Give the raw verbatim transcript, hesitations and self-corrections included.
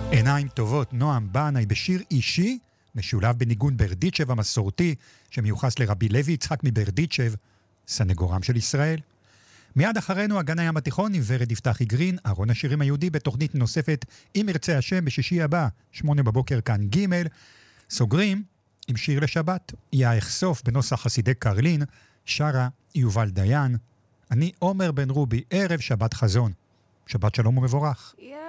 עיניים טובות, נועם בנאי בשיר אישי, משולב בניגון ברדיצ'ב המסורתי, שמיוחס לרבי לוי יצחק מברדיצ'ב, סנגורם של ישראל. מיד אחרינו הגן הים התיכון עם ורד יפתחי גרין, ארון השירים היהודי בתוכנית נוספת, אם ירצה השם, בשישי הבא, שמונה בבוקר כאן ג'. סוגרים עם שיר לשבת, יא אחשוף בנוסח חסידי קרלין, שרה יובל דיין. אני עומר בן רובי, ערב שבת חזון. שבת שלום ומבורך. Yeah.